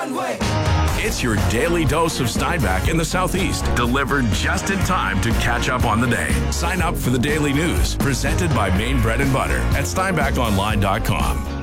One-way. It's your daily dose of Steinbach in the Southeast, delivered just in time to catch up on the day. Sign up for the daily news, presented by Maine Bread and Butter at steinbachonline.com.